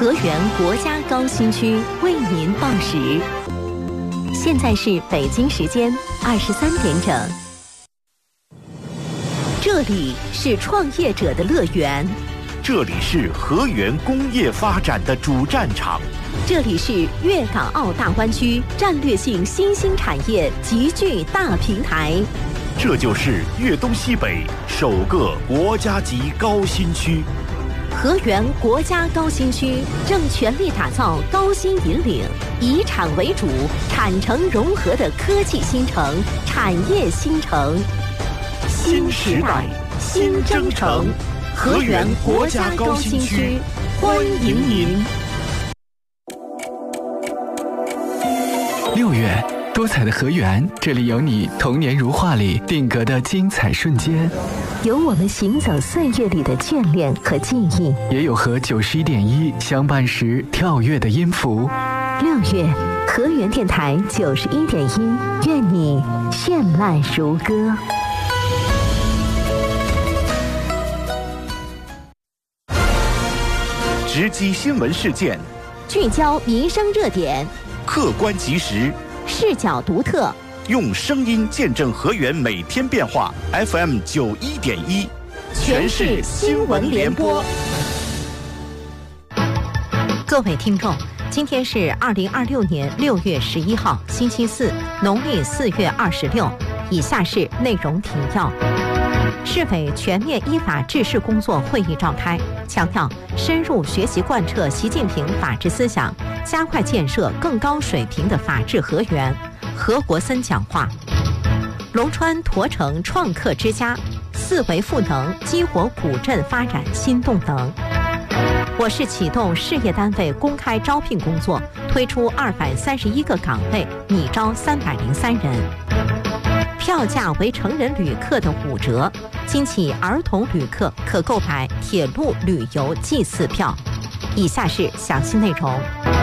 河源国家高新区为您报时，现在是北京时间23点整。这里是创业者的乐园， 这里是河源工业发展的主战场， 这里是粤港澳大湾区战略性新兴产业集聚大平台， 这就是粤东西北首个国家级高新区。 河源国家高新区正全力打造高新引领、以产为主、产城融合的科技新城、产业新城。新时代，新征程，河源国家高新区，欢迎您。 6月，多彩的河源，这里有你童年如画里定格的精彩瞬间， 有我们行走岁月里的眷恋和记忆， 也有和91.1相伴时跳跃的音符。 6月，河源电台91.1，愿你绚烂如歌。 直击新闻事件， 聚焦民生热点， 客观及时， 视角独特， 用声音见证河源每天变化。FM 91.1，全市新闻联播。 各位听众，今天是2026年6月11号，星期四，农历4月26。以下是内容提要：市委全面依法治市工作会议召开，强调深入学习贯彻习近平法治思想，加快建设更高水平的法治河源。何国森讲话。龙川驼城创客之家，4维赋能激活古镇发展新动能。我市启动事业单位公开招聘工作，推出231个岗位，拟招303人。票价为成人旅客的5折，今起儿童旅客可购买铁路旅游祭祀票。以下是详细内容。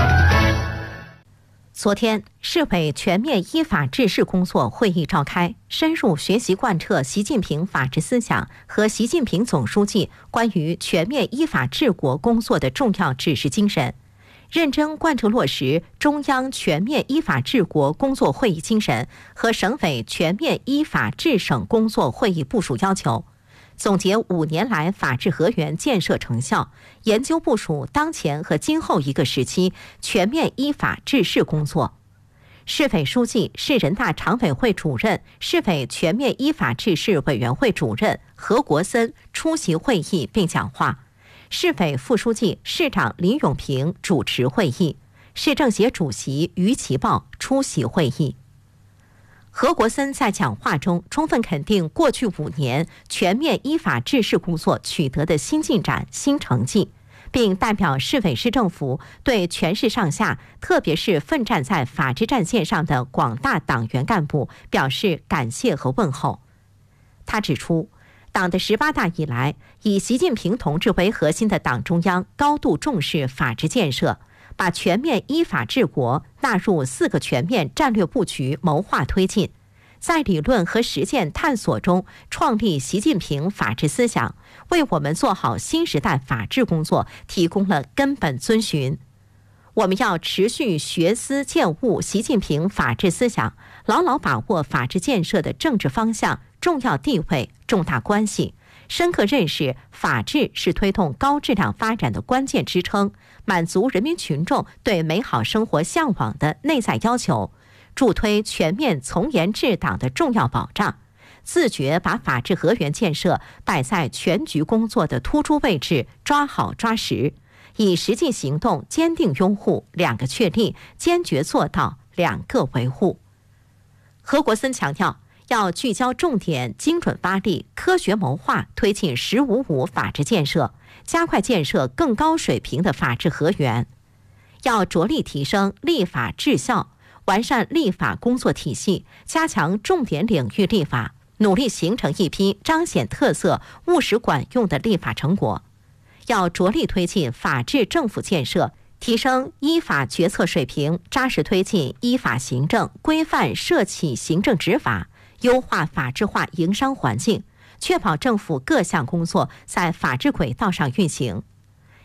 昨天，市委全面依法治市工作会议召开，深入学习贯彻习近平法治思想和习近平总书记关于全面依法治国工作的重要指示精神，认真贯彻落实中央全面依法治国工作会议精神和省委全面依法治省工作会议部署要求，总结5年来法治河源建设成效，研究部署当前和今后一个时期全面依法治市工作。市委书记、市人大常委会主任、市委全面依法治市委员会主任何国森出席会议并讲话。市委副书记、市长林永平主持会议，市政协主席于其豹出席会议。何国森在讲话中充分肯定过去5年全面依法治市工作取得的新进展、新成绩，并代表市委市政府对全市上下，特别是奋战在法治战线上的广大党员干部表示感谢和问候。他指出，党的18大以来，以习近平同志为核心的党中央高度重视法治建设，把全面依法治国纳入4个全面战略布局谋划推进，在理论和实践探索中创立习近平法治思想，为我们做好新时代法治工作提供了根本遵循。我们要持续学思践悟习近平法治思想，牢牢把握法治建设的政治方向、重要地位、重大关系，深刻认识法治是推动高质量发展的关键支撑，满足人民群众对美好生活向往的内在要求，助推全面从严治党的重要保障，自觉把法治河源建设摆在全局工作的突出位置，抓好抓实，以实际行动坚定拥护2个确立，坚决做到2个维护。何国森强调，要聚焦重点，精准发力，科学谋划，推进“15+5”法治建设，加快建设更高水平的法治河源。要着力提升立法治效，完善立法工作体系，加强重点领域立法，努力形成一批彰显特色、务实管用的立法成果。要着力推进法治政府建设，提升依法决策水平，扎实推进依法行政，规范涉企行政执法，优化法治化营商环境，确保政府各项工作在法治轨道上运行。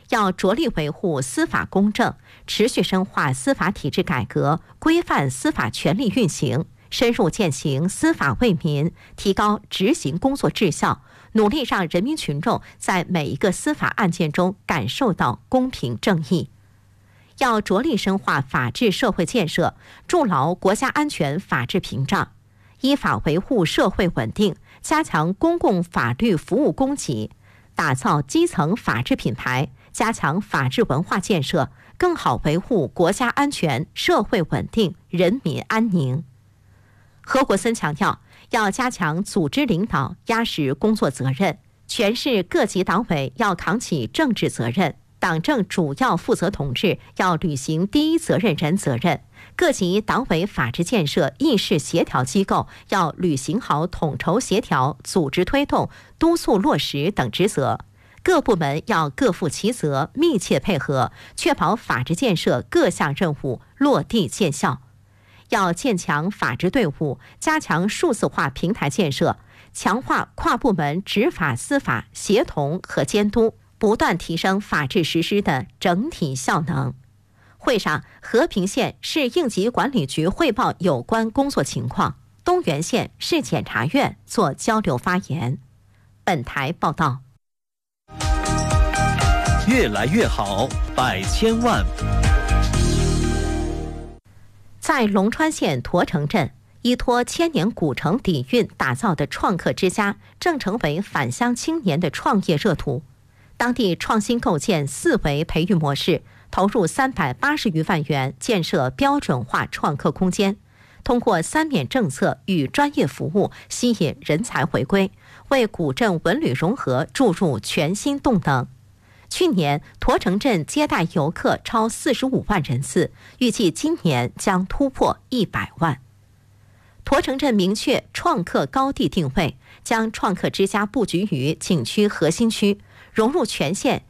要着力维护司法公正，持续深化司法体制改革，规范司法权力运行，深入践行司法为民，提高执行工作质效，努力让人民群众在每一个司法案件中感受到公平正义。要着力深化法治社会建设，筑牢国家安全法治屏障，依法维护社会稳定，加强公共法律服务供给，打造基层法治品牌，加强法治文化建设，更好维护国家安全、社会稳定、人民安宁。何国森强调，要加强组织领导，压实工作责任，全市各级党委要扛起政治责任，党政主要负责同志要履行第一责任人责任，各级党委法治建设议事协调机构要履行好统筹协调、组织推动、督促落实等职责，各部门要各负其责，密切配合，确保法治建设各项任务落地见效。要建强法治队伍，加强数字化平台建设，强化跨部门执法司法协同和监督，不断提升法治实施的整体效能。会上，和平县市应急管理局汇报有关工作情况，东源县市检察院做交流发言。本台报道。 越来越好，百千万。 在龙川县驼城镇，依托千年古城底蕴打造的创客之家正成为返乡青年的创业热土。当地创新构建4维培育模式，投入380余万元建设标准化创客空间，通过3面政策与专业服务吸引人才回归，为古镇文旅融合注入全新动能。去年，驼城镇接待游客超45万人次，预计今年将突破100万。驼城镇明确创客高地定位，将创客之家布局于景区核心区，融入全县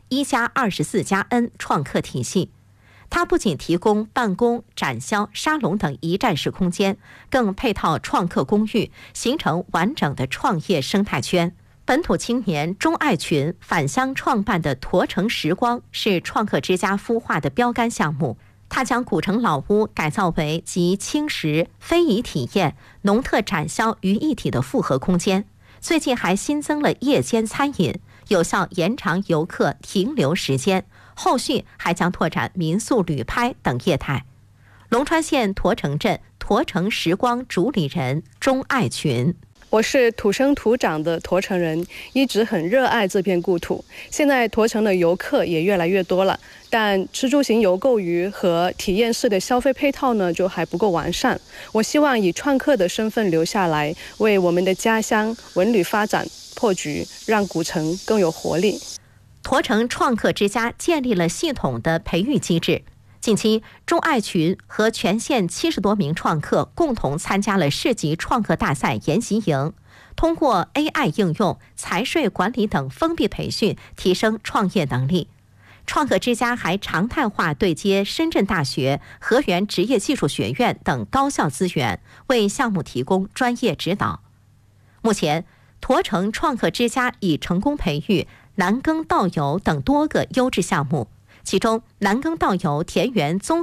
1+24+N 创客体系。它不仅提供办公、展销、沙龙等一站式空间，更配套创客公寓，形成完整的创业生态圈。本土青年钟爱群返乡创办的驼城时光是创客之家孵化的标杆项目。他将古城老屋改造为集轻食、非遗体验、农特展销于一体的复合空间。最近还新增了夜间餐饮，有效延长游客停留时间。后续还将拓展民宿旅拍等业态。龙川县驼城镇驼城时光主理人钟爱群。 我是土生土长的驼城人，一直很热爱这片故土。现在驼城的游客也越来越多了，但吃住行游购娱和体验式的消费配套呢，就还不够完善。我希望以创客的身份留下来，为我们的家乡文旅发展破局，让古城更有活力。 驼城创客之家建立了系统的培育机制。近期，钟爱群和全县70多名创客共同参加了市级创客大赛研习营，通过 AI 应用、财税管理等封闭培训，提升创业能力。创客之家还常态化对接深圳大学、河源职业技术学院等高校资源，为项目提供专业指导。目前，驼城创客之家已成功培育南耕道游等多个优质项目，其中南耕道游田园综